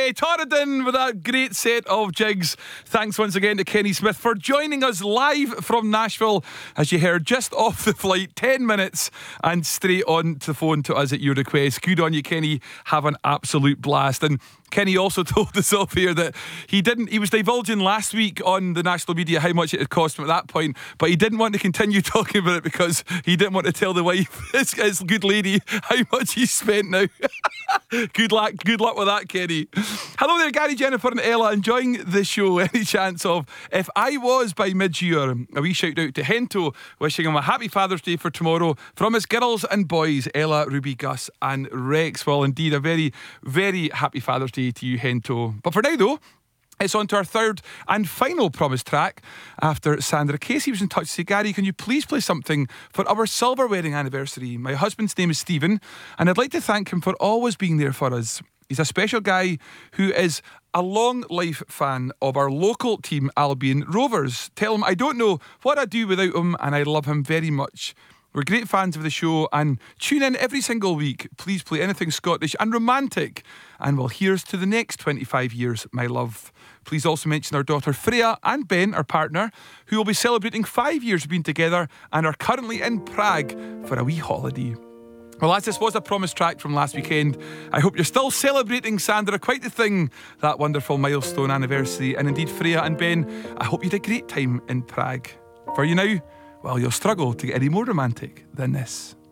away. Torridon with that great set of jigs. Thanks once again to Kenny Smith for joining us live from Nashville, as you heard, just off the flight, 10 minutes and straight on to the phone to us at your request. Good on you, Kenny. Have an absolute blast. And Kenny also told us off here that he was divulging last week on the national media how much it had cost him at that point, but he didn't want to continue talking about it because he didn't want to tell the wife, his good lady, how much he spent now. Good luck with that, Kenny. Hello there, Gary, Jennifer and Ella, enjoying the show. Any chance of If I Was by mid-year? A wee shout out to Hento, wishing him a happy Father's Day for tomorrow from his girls and boys, Ella, Ruby, Gus and Rex. Well, indeed, a very, very happy Father's Day to you, Hento. But for now, though, it's on to our third and final promised track after Sandra Casey was in touch to say, Gary, can you please play something for our silver wedding anniversary? My husband's name is Stephen, and I'd like to thank him for always being there for us. He's a special guy who is a long life fan of our local team, Albion Rovers. Tell him I don't know what I'd do without him, and I love him very much. We're great fans of the show and tune in every single week. Please play anything Scottish and romantic. And well, here's to the next 25 years, my love. Please also mention our daughter Freya and Ben, our partner, who will be celebrating 5 years of being together and are currently in Prague for a wee holiday. Well, as this was a promised track from last weekend, I hope you're still celebrating, Sandra. Quite the thing, that wonderful milestone anniversary. And indeed, Freya and Ben, I hope you had a great time in Prague. For you now, well, you'll struggle to get any more romantic than this.